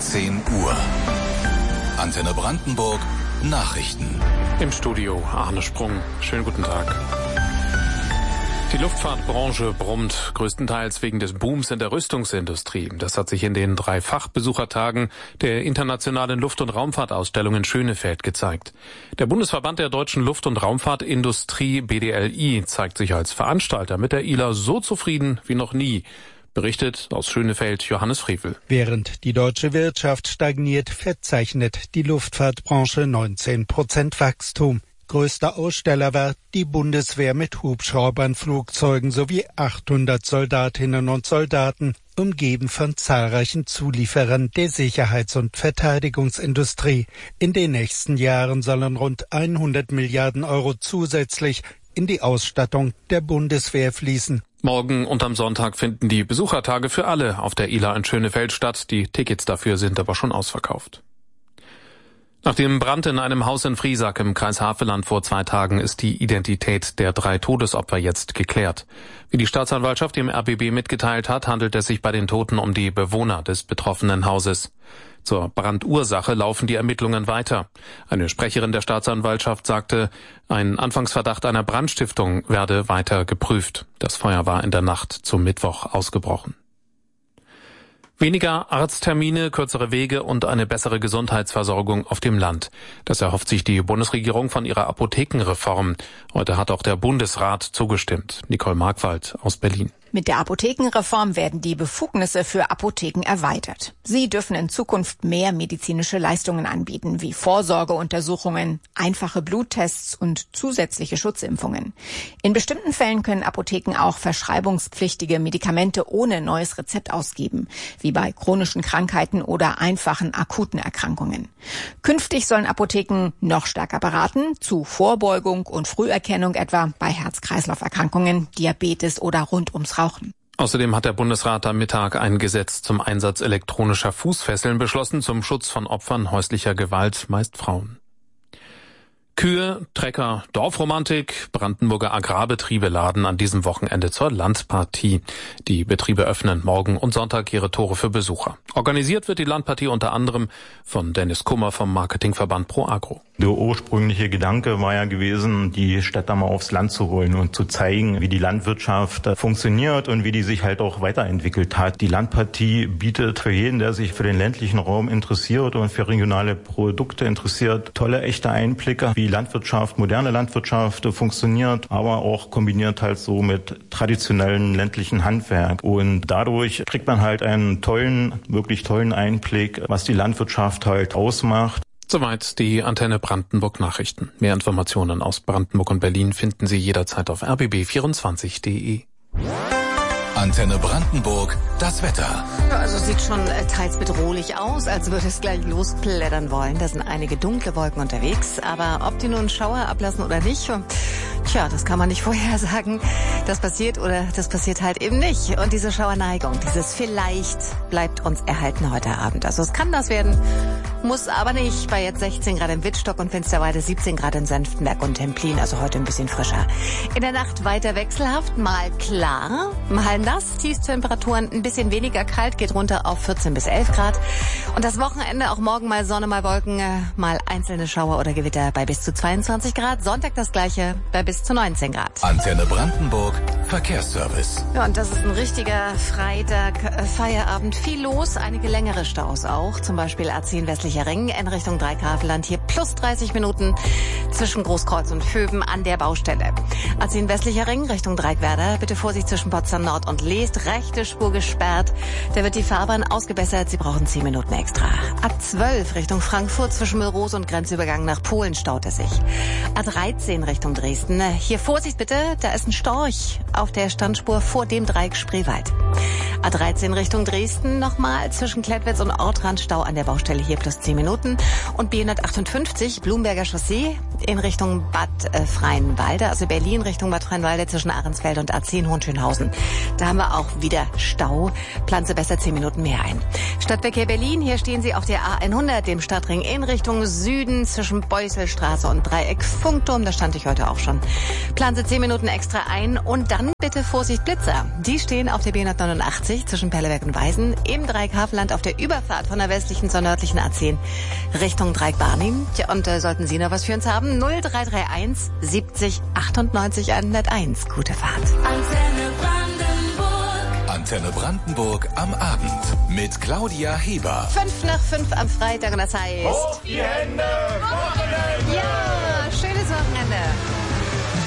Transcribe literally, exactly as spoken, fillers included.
zehn Uhr. Antenne Brandenburg Nachrichten. Im Studio Arne Sprung. Schönen guten Tag. Die Luftfahrtbranche brummt, größtenteils wegen des Booms in der Rüstungsindustrie. Das hat sich in den drei Fachbesuchertagen der Internationalen Luft- und Raumfahrtausstellung in Schönefeld gezeigt. Der Bundesverband der deutschen Luft- und Raumfahrtindustrie, B D L I, zeigt sich als Veranstalter mit der I L A so zufrieden wie noch nie. Berichtet aus Schönefeld Johannes Frevel. Während die deutsche Wirtschaft stagniert, verzeichnet die Luftfahrtbranche neunzehn Prozent Wachstum. Größter Aussteller war die Bundeswehr mit Hubschraubern, Flugzeugen sowie achthundert Soldatinnen und Soldaten, umgeben von zahlreichen Zulieferern der Sicherheits- und Verteidigungsindustrie. In den nächsten Jahren sollen rund hundert Milliarden Euro zusätzlich in die Ausstattung der Bundeswehr fließen. Morgen und am Sonntag finden die Besuchertage für alle auf der I L A in Schönefeld statt. Die Tickets dafür sind aber schon ausverkauft. Nach dem Brand in einem Haus in Friesack im Kreis Havelland vor zwei Tagen ist die Identität der drei Todesopfer jetzt geklärt. Wie die Staatsanwaltschaft dem R B B mitgeteilt hat, handelt es sich bei den Toten um die Bewohner des betroffenen Hauses. Zur Brandursache laufen die Ermittlungen weiter. Eine Sprecherin der Staatsanwaltschaft sagte, ein Anfangsverdacht einer Brandstiftung werde weiter geprüft. Das Feuer war in der Nacht zum Mittwoch ausgebrochen. Weniger Arzttermine, kürzere Wege und eine bessere Gesundheitsversorgung auf dem Land. Das erhofft sich die Bundesregierung von ihrer Apothekenreform. Heute hat auch der Bundesrat zugestimmt. Nicole Markwald aus Berlin. Mit der Apothekenreform werden die Befugnisse für Apotheken erweitert. Sie dürfen in Zukunft mehr medizinische Leistungen anbieten, wie Vorsorgeuntersuchungen, einfache Bluttests und zusätzliche Schutzimpfungen. In bestimmten Fällen können Apotheken auch verschreibungspflichtige Medikamente ohne neues Rezept ausgeben, wie bei chronischen Krankheiten oder einfachen akuten Erkrankungen. Künftig sollen Apotheken noch stärker beraten, zu Vorbeugung und Früherkennung etwa bei Herz-Kreislauf-Erkrankungen, Diabetes oder rund ums Rauchen. Außerdem hat der Bundesrat am Mittag ein Gesetz zum Einsatz elektronischer Fußfesseln beschlossen zum Schutz von Opfern häuslicher Gewalt, meist Frauen. Kühe, Trecker, Dorfromantik, Brandenburger Agrarbetriebe laden an diesem Wochenende zur Landpartie. Die Betriebe öffnen morgen und Sonntag ihre Tore für Besucher. Organisiert wird die Landpartie unter anderem von Dennis Kummer vom Marketingverband Pro Agro. Der ursprüngliche Gedanke war ja gewesen, die Städter mal aufs Land zu holen und zu zeigen, wie die Landwirtschaft funktioniert und wie die sich halt auch weiterentwickelt hat. Die Landpartie bietet für jeden, der sich für den ländlichen Raum interessiert und für regionale Produkte interessiert, tolle, echte Einblicke, wie Landwirtschaft, moderne Landwirtschaft funktioniert, aber auch kombiniert halt so mit traditionellen ländlichen Handwerk. Und dadurch kriegt man halt einen tollen, wirklich tollen Einblick, was die Landwirtschaft halt ausmacht. Soweit die Antenne Brandenburg Nachrichten. Mehr Informationen aus Brandenburg und Berlin finden Sie jederzeit auf r b b vierundzwanzig punkt d e. Antenne Brandenburg, das Wetter. Ja, also sieht schon äh, teils bedrohlich aus, als würde es gleich losplättern wollen. Da sind einige dunkle Wolken unterwegs, aber ob die nun Schauer ablassen oder nicht, tja, das kann man nicht vorhersagen. Das passiert oder das passiert halt eben nicht. Und diese Schauerneigung, dieses vielleicht bleibt uns erhalten heute Abend. Also es kann das werden, muss aber nicht. Bei jetzt sechzehn Grad im Wittstock und Finsterwalde, siebzehn Grad in Senftenberg und Templin, also heute ein bisschen frischer. In der Nacht weiter wechselhaft, mal klar, mal nass, Tiefstemperaturen ein bisschen weniger kalt, geht runter auf vierzehn bis elf Grad. Und das Wochenende auch morgen mal Sonne, mal Wolken, mal einzelne Schauer oder Gewitter bei bis zu zweiundzwanzig Grad. Sonntag das gleiche bei bis zu neunzehn Grad. Antenne Brandenburg, Verkehrsservice. Ja, und das ist ein richtiger Freitag, äh, Feierabend. Viel los, einige längere Staus auch. Zum Beispiel A zehn westlicher Ring in Richtung Dreigrafeland. Hier plus dreißig Minuten zwischen Großkreuz und Höben an der Baustelle. A zehn westlicher Ring Richtung Dreieckwerder. Bitte Vorsicht zwischen Potsdam Nord und Leest. Rechte Spur gesperrt. Da wird die Fahrbahn ausgebessert. Sie brauchen zehn Minuten extra. A zwölf Richtung Frankfurt zwischen Müllrose und Grenzübergang nach Polen staut es sich. A dreizehn Richtung Dresden. Hier Vorsicht bitte, da ist ein Storch auf der Standspur vor dem Dreieck Spreewald. A dreizehn Richtung Dresden nochmal zwischen Klettwitz und Ortrand Stau an der Baustelle, hier plus zehn Minuten. Und B hundertachtundfünfzig Blumberger Chaussee in Richtung Bad äh, Freienwalde, also Berlin Richtung Bad Freienwalde zwischen Ahrensfeld und A zehn Hohenschönhausen. Da haben wir auch wieder Stau. Planen Sie besser zehn Minuten mehr ein. Stadtverkehr Berlin, hier stehen Sie auf der A hundert, dem Stadtring in Richtung Süden zwischen Beusselstraße und Dreieck Funkturm. Da stand ich heute auch schon. Planen Sie zehn Minuten extra ein und dann Dann bitte Vorsicht Blitzer. Die stehen auf der B hundertneunundachtzig zwischen Perleberg und Weisen, im Dreieck-Hafenland auf der Überfahrt von der westlichen zur nördlichen A zehn Richtung Dreieck-Barnim. Tja, und äh, sollten Sie noch was für uns haben? null drei drei eins siebzig achtundneunzig hunderteins. Gute Fahrt. Antenne Brandenburg. Antenne Brandenburg am Abend mit Claudia Heber. Fünf nach fünf am Freitag und das heißt... Hoch die Hände! Wochenende! Ja, schönes Wochenende.